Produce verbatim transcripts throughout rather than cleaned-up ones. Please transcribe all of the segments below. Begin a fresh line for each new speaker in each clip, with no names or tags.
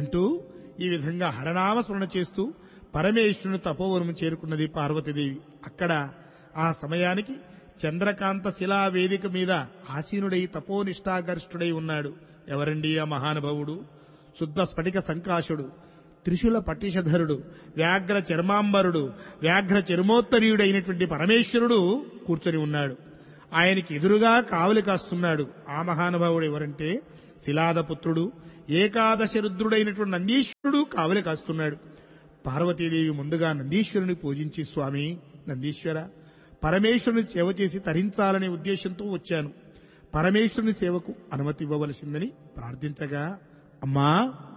అంటూ ఈ విధంగా హరనామ స్మరణ చేస్తూ పరమేశ్వరుని తపోవనము చేరుకున్నది పార్వతీదేవి. అక్కడ ఆ సమయానికి చంద్రకాంత శిలా వేదిక మీద ఆసీనుడై తపోనిష్టాగరిష్ఠుడై ఉన్నాడు. ఎవరండి ఆ మహానుభావుడు? శుద్ధ స్ఫటిక సంకాశుడు, త్రిశూల పట్టిషధరుడు, వ్యాఘ్ర చర్మాంబరుడు, వ్యాఘ్ర చర్మోత్తరీయుడైనటువంటి పరమేశ్వరుడు కూర్చొని ఉన్నాడు. ఆయనకి ఎదురుగా కావలి కాస్తున్నాడు. ఆ మహానుభావుడు ఎవరంటే శిలాదపుత్రుడు, ఏకాదశ రుద్రుడైనటువంటి నందీశ్వరుడు కావలి కాస్తున్నాడు. పార్వతీదేవి ముందుగా నందీశ్వరుని పూజించి, స్వామి నందీశ్వర, పరమేశ్వరుని సేవ చేసి తరించాలనే ఉద్దేశంతో వచ్చాను. పరమేశ్వరుని సేవకు అనుమతి ఇవ్వవలసిందని ప్రార్థించగా, అమ్మా,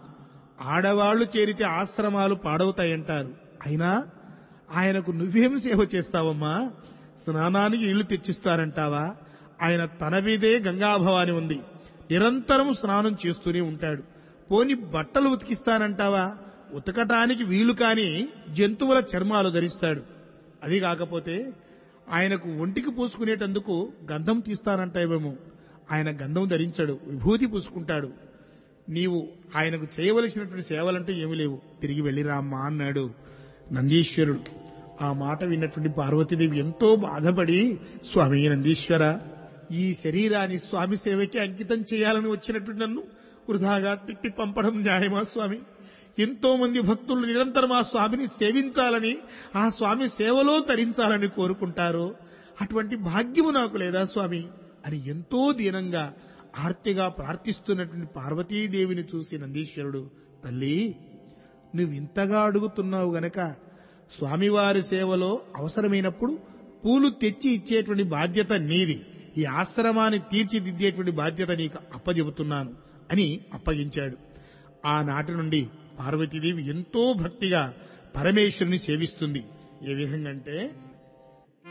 ఆడవాళ్లు చేరితే ఆశ్రమాలు పాడవుతాయంటారు. అయినా ఆయనకు నువ్వేం సేవ చేస్తావమ్మా? స్నానానికి నీళ్లు తెచ్చిస్తారంటావా? ఆయన తన మీదే గంగాభవాని ఉంది, నిరంతరం స్నానం చేస్తూనే ఉంటాడు. పోని బట్టలు ఉతికిస్తానంటావా? ఉతకటానికి వీలు కాని జంతువుల చర్మాలు ధరిస్తాడు. అది కాకపోతే ఆయనకు ఒంటికి పూసుకునేటందుకు గంధం తీస్తానంటావేమో. ఆయన గంధం ధరించాడు, విభూతి పూసుకుంటాడు. నీవు ఆయనకు చేయవలసినటువంటి సేవలంటూ ఏమీ లేవు, తిరిగి వెళ్ళిరామ్మా అన్నాడు నందీశ్వరుడు. ఆ మాట విన్నటువంటి పార్వతీదేవి ఎంతో బాధపడి, స్వామి నందీశ్వర, ఈ శరీరాన్ని స్వామి సేవకి అంకితం చేయాలని వచ్చినటువంటి నన్ను వృధాగా తిప్పి పంపడం న్యాయమా స్వామి? ఎంతో మంది భక్తులు నిరంతరం ఆ స్వామిని సేవించాలని, ఆ స్వామి సేవలో తరించాలని కోరుకుంటారు. అటువంటి భాగ్యము నాకు లేదా స్వామి అని ఎంతో దీనంగా ఆర్తిగా ప్రార్థిస్తున్నటువంటి పార్వతీదేవిని చూసి నందీశ్వరుడు, తల్లి, నువ్వు ఇంతగా అడుగుతున్నావు గనక స్వామివారి సేవలో అవసరమైనప్పుడు పూలు తెచ్చి ఇచ్చేటువంటి బాధ్యత నీది, ఈ ఆశ్రమాన్ని తీర్చిదిద్దేటువంటి బాధ్యత నీకు అప్పజెబుతున్నాను అని అప్పగించాడు. ఆనాటి నుండి పార్వతీదేవి ఎంతో భక్తిగా పరమేశ్వరుని సేవిస్తుంది. ఏ విధంగా అంటే,